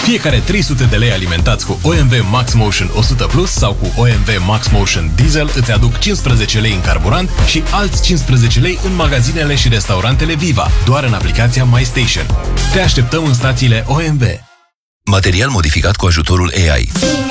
Fiecare 300 de lei alimentați cu OMV Max Motion 100 Plus sau cu OMV Max Motion Diesel îți aduc 15 lei în carburant și alți 15 lei în magazinele și restaurantele Viva, doar în aplicația MyStation. Te așteptăm în stațiile OMV. Material modificat cu ajutorul AI.